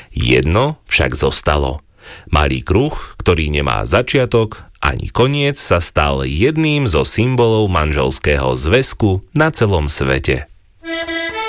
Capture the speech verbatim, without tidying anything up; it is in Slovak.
Jedno však zostalo. Malý kruh, ktorý nemá začiatok ani koniec, sa stal jedným zo symbolov manželského zväzku na celom svete.